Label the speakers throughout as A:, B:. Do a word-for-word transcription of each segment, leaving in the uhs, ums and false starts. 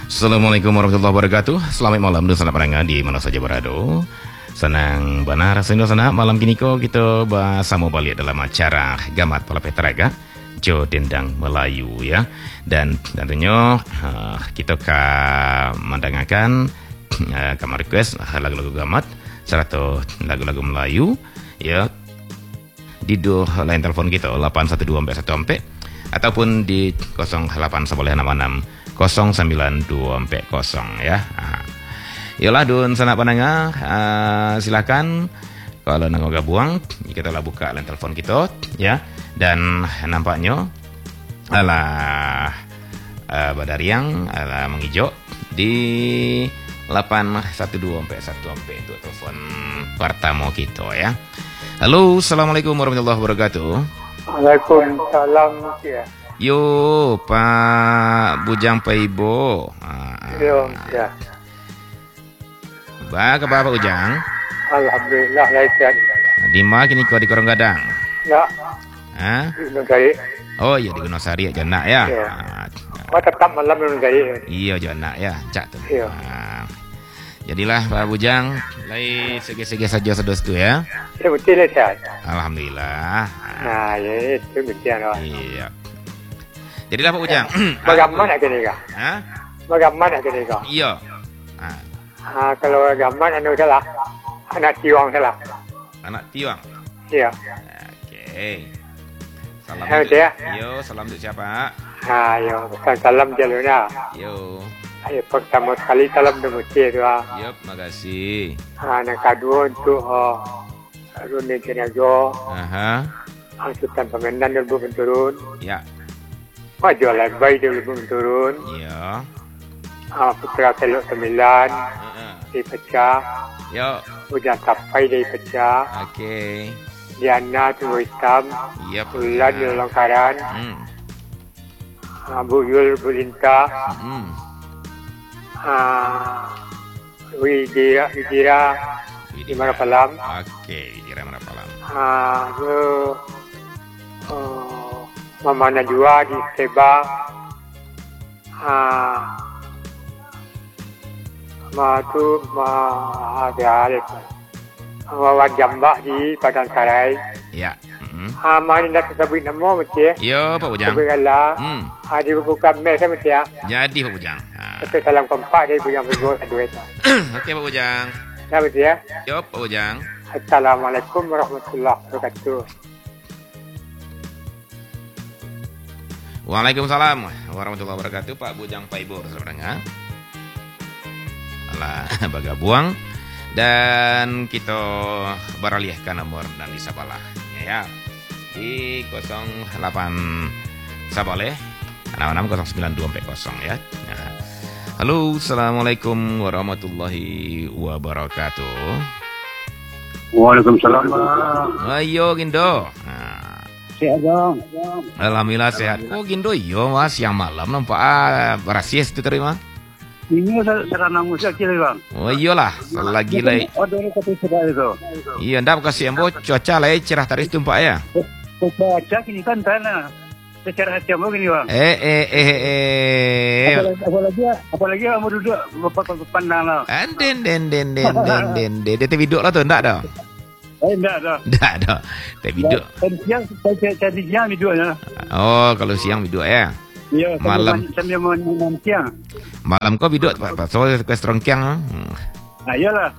A: Assalamualaikum warahmatullahi wabarakatuh. Selamat malam dan selamat pendengar di mana saja berada. Senang benar rasanya sana malam kini ko kita bersama balik dalam acara Gamat Pala Peteraga Jo Dendang Melayu ya. Dan tentunya uh, kita akan mendengarkan uh, kamar request lagu-lagu gamat serta lagu-lagu Melayu ya. Di dua line telefon kita lapan satu dua empat satu empat ataupun di kosong delapan sebelas enam enam kosong sembilan dua empat kosong ya. Ha. Yalah dun sanak pendengar, uh, silakan kalau nak gabung kita lah buka line telefon kita ya. Dan nampaknya alah uh, Badariang alah menghijau di lapan satu dua empat satu empat untuk telefon pertama kita ya. Halo, Assalamualaikum warahmatullahi wabarakatuh.
B: Waalaikumsalam ya.
A: Yo, Pak Bujang Paibo. Ah,
B: Yo, ya.
A: Ba, apa Pak Bujang?
B: Alhamdulillah sehat.
A: Di mana kini kau di Korong Gadang?
B: Ya.
A: Hah?
B: Di Nugari.
A: Oh iya di Gunung Sari aja nak ya.
B: Ya.
A: Ah,
B: Kau tetap malam di Nugari.
A: iya aja nak ya, cak tu.
B: Iya.
A: Ah, jadilah Pak Bujang, lai segi-segi saja sedos tu ya.
B: Ya betul lah sehat.
A: Alhamdulillah.
B: Nah, ya itu betul lah.
A: Iya. Jadilah Pak Bujang.
B: Bagaimana kini kah?
A: Hah?
B: Bagaimana kini kah?
A: Iya. Ah,
B: Ah, kalau bagaimana anu salah, anak tiwang salah.
A: anak Tiwang.
B: Iya.
A: Okey. Salam
B: Ya,
A: untuk,
B: ya.
A: yo, salam untuk siapa?
B: Ah, yo, pesan salam jalurnya.
A: Yo.
B: Ayo pertama sekali salam dengan Cik tu ah.
A: Yup, makasih.
B: Ah, yang kedua untuk oh, Rune Jenago,
A: Aha.
B: ah, Sultan Pemendan dulu pun turun.
A: Ya.
B: Oh, jualan bayi dulu pun turun.
A: Yo.
B: Ah, Putra Teluk Sembilan
A: Heeh.
B: dipecah.
A: Yo.
B: Hujan Tapai dipecah.
A: Okey.
B: Diana Tunggu Hitam.
A: Yep.
B: Bulan di Longkaran.
A: Hmm.
B: Ah, Bu Yul Bulinta.
A: Hmm.
B: Ah, Widira Widira di Marapalam.
A: Okey, kira mana palam.
B: Ah, itu oh, Mama Najwa di Seba. Ah, Ma tu ma ada ada. Wawan Jambak di Padang Sarai.
A: Ya. Hmm.
B: Ah, mana nak sebut nama mesti?
A: Yo, Pak Bujang.
B: Sebut Allah.
A: Hmm.
B: Ah, di buka mes mesti ya.
A: Jadi Pak Bujang. Ha.
B: Itu salam kompak dari Bujang Bujang duit.
A: Okey Pak Bujang.
B: Ya mesti ya.
A: Yo, Pak Bujang.
B: Assalamualaikum warahmatullahi wabarakatuh.
A: Waalaikumsalam warahmatullahi wabarakatuh. Pak Bujang Paibor sebenarnya. Alah, bagabuang. Dan kita beralih ke nomor dan di Sabalah ya. Di kosong delapan Sabaleh enam enam kosong sembilan dua empat kosong ya. Nah. Halo, Assalamualaikum warahmatullahi wabarakatuh.
C: Waalaikumsalam.
A: Ayo Gindo. Nah.
C: Sehat dong.
A: Alhamdulillah sehat. Oh Gindo, yo mas siang malam nampak ah, berasias itu terima.
C: Ini sarana musik kira bang.
A: Oh iyalah, selagi lai.
C: Oh dari kopi sedap itu.
A: Iya, ndak kasih embo cuaca lai cerah taris tumpak ya.
C: Cuaca kini kan tanah. Secara hati ambo gini bang.
A: Eh eh eh eh.
C: Apalagi apalagi apalagi kamu duduk pandang lah.
A: Den den den den den den. Dia tebiduk lah tu, ndak dah.
C: Eh enggak ada.
A: Ndak dah. Tebiduk.
C: Tadi siang saya tadi siang duduknya.
A: Oh, kalau siang biduk ya.
C: Iya,
A: Malam.
C: sambil mau siang.
A: Malam kau biduk Pak. Pak so ke strongkiang. Hmm.
C: Nah, iyalah.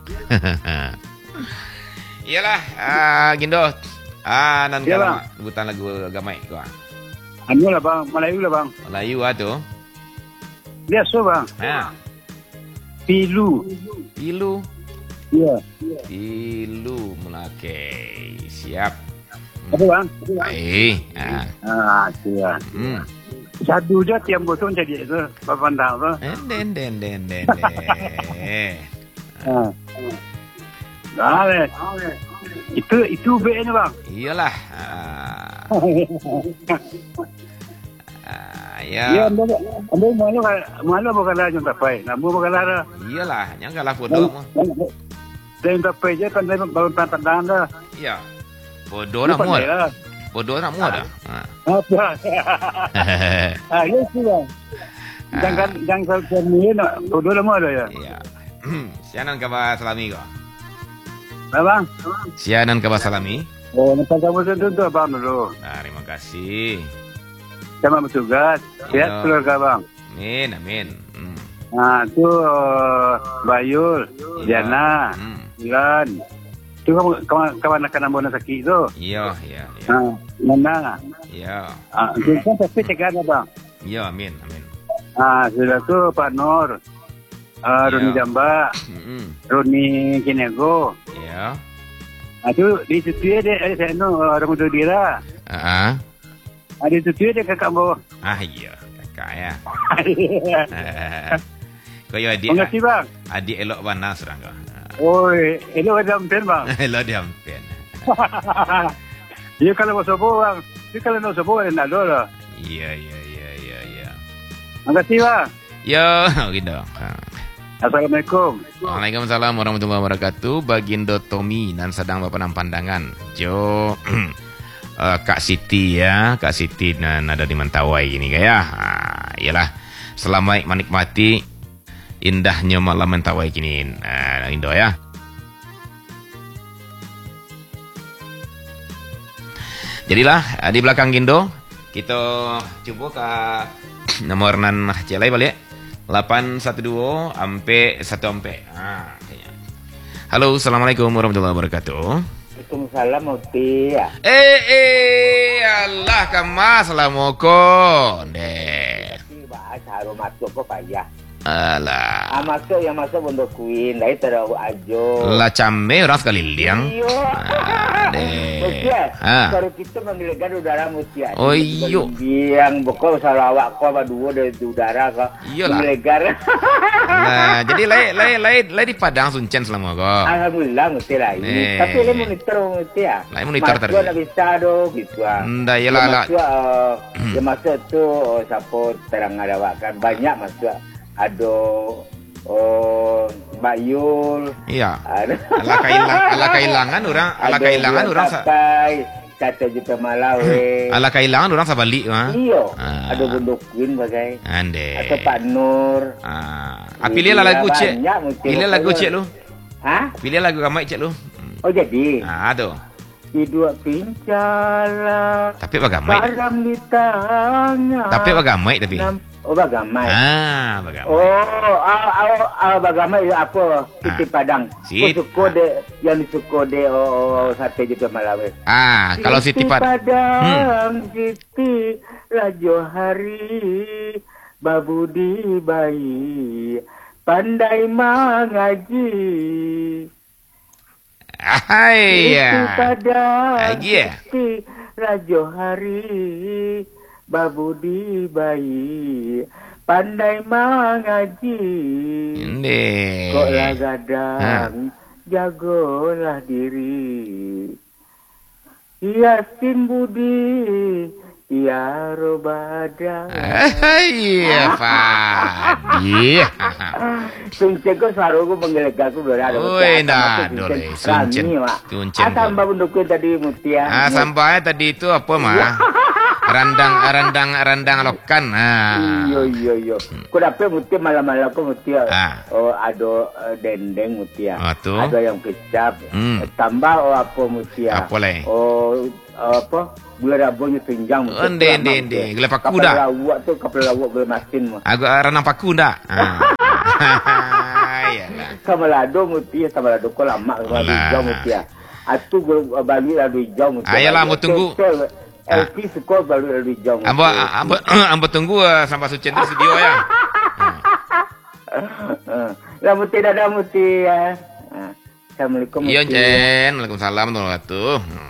A: Iyalah, ah Gindo. Ah nan
C: Iyalah.
A: kalau sebutan lagu gamai kau.
C: Anu lah bang, Melayu lah bang.
A: Melayu ah tu.
C: Biasa bang.
A: Ha.
C: Pilu.
A: Pilu.
C: Iya.
A: Pilu melake. Siap.
C: Apa bang?
A: Eh, ah.
C: Ah, iya.
A: Hmm.
C: Satu je tiap botol jadi itu pandang tu.
A: Den den den den den.
C: Ah. Dah le. Itu itu B ni bang.
A: Iyalah. Ah, ah,
C: Ya,
A: ya.
C: ambil ambil malu malu bukan lah jom tapai. Namu bukan lah.
A: Iyalah, yang kalah bodoh mah.
C: Dan tapai je kan dia bangun pandang dah.
A: Iya. Bodoh nak muat. Bodoh nak muat dah. Ha.
C: Apa? Ah, ya sih bang. Jangan jangan kami nak bodoh lama dah ya.
A: Ya. Sianan kabar salami ko.
C: Abang.
A: Sianan kabar salami.
C: Oh, nak kamu tentu abang dulu.
A: Nah, terima kasih.
C: Sama bertugas. Sihat keluarga abang.
A: Amin, amin. Hmm.
C: Nah, tu uh, Bayul, Diana,
A: Hmm.
C: Ilan. Tu kamu kawan kawan akan ambon sakit tu.
A: Iya, iya, iya.
C: Ha, mana?
A: Iya.
C: Ah, tu kan tapi tekan abang.
A: Iya, amin, amin.
C: Ah, sudah tu Pak Nur. Ah,
A: Ya.
C: Roni Jamba,
A: Hmm.
C: Roni Kinego.
A: Iya.
C: Ah, tu di situ dia ada saya no orang muda dia.
A: Ah.
C: Ah, di situ dia kakak ambo.
A: Ah, iya, kakak ya. Kau ya adik.
C: Terima kasih bang.
A: Adik elok mana serang kau.
C: Oi, elok ada ampen bang.
A: Elok dia ampen.
C: Dia kalau mau sobo bang. Dia kalau mau sobo ada nado lah.
A: Iya, iya, iya, iya, iya.
C: Terima kasih bang.
A: Yo, gitu.
C: Assalamualaikum.
A: Waalaikumsalam warahmatullahi wabarakatuh. Bagindo Tommy dan sedang berpanang pandangan. Jo, uh, Kak Siti ya, Kak Siti dan ada di Mentawai ini ya. Ah, iyalah, selamat menikmati indahnya malam Mentawai kini, uh, Indo ya. Jadilah uh, di belakang Gindo kita coba ke nomor nan celai balik. lapan satu dua ampe satu ampe. Ha, halo, assalamualaikum warahmatullahi wabarakatuh.
D: Waalaikumsalam Uti.
A: Eh eh Allah kama assalamualaikum. Deh.
D: Bahasa harum masuk kok payah.
A: Alah.
D: Ah masuk yang masuk Bondo Queen, lai terau ajo.
A: La cambe orang sekali liang.
D: Iyo.
A: Deh.
D: Mutia.
A: Ah.
D: Kalau kita menggelegar udara Mutia.
A: Oh iyo.
D: Yang boko salawak ko ba dua dari udara ko.
A: Iyalah.
D: Menggelegar.
A: Nah, jadi lai lai lai lai di Padang Suncen selama kok.
D: Alhamdulillah Mutia lah ini.
A: Eh.
D: Tapi lai monitor Mutia.
A: Lai monitor tadi.
D: Masuk nak bisa do gitu ah.
A: Nda iyalah lah.
D: Masuk uh, yang masuk tu oh, siapa terang adawakan banyak masuk. Ado oh Mbak Yul.
A: Iya.
D: Ada
A: Ala kailang, ala kailangan orang, ala kailangan orang sa
D: pakai kata juta Malawi.
A: ala kailangan orang sabalik mah.
D: Iyo.
A: Ah.
D: Ada Bondo Queen bagai.
A: Ande.
D: Atau Pak Nur.
A: Ah, ah pilih lah lagu cek.
D: Banyak mesti.
A: Pilih lagu cek lu.
D: Hah?
A: Pilih lagu ramai cek lu.
D: Oh jadi.
A: Ah, aduh.
D: Di dua pincala.
A: Tapi bagamai.
D: Garam di tangan.
A: Tapi bagamai tapi.
D: Nam- Oh bagamai.
A: Ah, bagamai.
D: Oh, ah, ah, ah, bagamai apa? Siti
A: Ah.
D: Padang.
A: Sit-
D: Oh, suko de, yang suko de oh, oh, sate juta Malawi.
A: Ah, kalau Siti Pad.
D: Padang, Siti Rajo Hari, Babudi bayi, pandai mengaji.
A: Hai
D: Siti
A: ya.
D: Padang,
A: Lagi ya?
D: Siti Rajo Hari, Babudi bayi, pandai mengaji.
A: Inde.
D: Kok lah gadang, jagolah diri. Yasin Budi, ya robada.
A: Hai ya, Fadi.
D: Suncen ko suara ko menggelegar ko berada.
A: Oi, dah, dole. Suncen. Suncen.
D: Ah, tambah bundukku tadi Mutia.
A: Ah, sampai tadi itu apa mah? Randang, randang, randang lokan. Ah.
D: Iyo, iyo, iyo. Ko dapat Mutia malam-malam ko Mutia.
A: Ah.
D: Oh, ada uh, dendeng Mutia.
A: Oh, tu.
D: Ada yang kecap.
A: Hmm.
D: Tambah oh apa Mutia.
A: Apa lagi?
D: Oh, apa? Gula rabunya tunjang.
A: Oh, ende, ende, ende. Gula paku dah.
D: Kapal lawak tu, kapal lawak gula masin mah.
A: Agak ranang paku dah. Ah. Iyalah.
D: Kamalado Mutia, kamalado ko lama
A: Alah.
D: kalau hijau Mutia. Atu gula balik lalu hijau Mutia.
A: Ayolah, mau tunggu.
D: L P suka balik lalu hijau.
A: Ambo, ambo, ambo tunggu uh, sampai Sucen tu studio ya.
D: Lah Mutia dah Mutia. Assalamualaikum
A: Iya,
D: Mutia.
A: Jen. Waalaikumsalam warahmatullahi wabarakatuh.